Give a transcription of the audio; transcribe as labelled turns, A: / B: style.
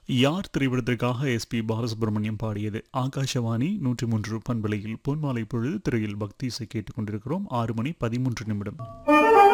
A: யார் திரைப்படத்திற்காக எஸ்பி பாலசுப்ரமணியம் பாடியது. ஆகாஷவாணி 103 பண்பலையில் பொன்மாலை பொழுது திரையில் பக்தி இசை கேட்டுக்கொண்டிருக்கிறோம். 6 மணி 13 நிமிடம்.